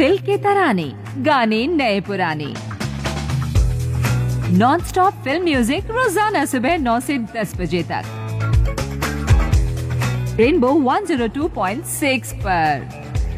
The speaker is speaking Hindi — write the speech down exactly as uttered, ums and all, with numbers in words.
दिल के तराने, गाने नए पुराने, नॉन स्टॉप फिल्म म्यूजिक रोजाना सुबह नौ से दस बजे तक rainbow one zero two point six पर।